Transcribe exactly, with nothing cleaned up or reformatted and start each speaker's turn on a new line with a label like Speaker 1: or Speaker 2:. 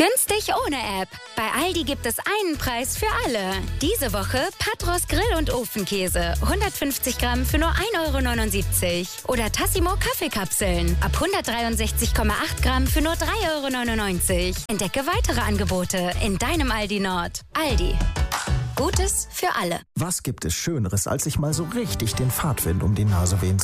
Speaker 1: Günstig ohne App. Bei Aldi gibt es einen Preis für alle. Diese Woche Patros Grill- und Ofenkäse. hundertfünfzig Gramm für nur ein Euro neunundsiebzig. Oder Tassimo Kaffeekapseln. Ab hundertdreiundsechzig Komma acht Gramm für nur drei Euro neunundneunzig. Entdecke weitere Angebote in deinem Aldi Nord. Aldi. Gutes für alle.
Speaker 2: Was gibt es Schöneres, als sich mal so richtig den Fahrtwind um die Nase wehen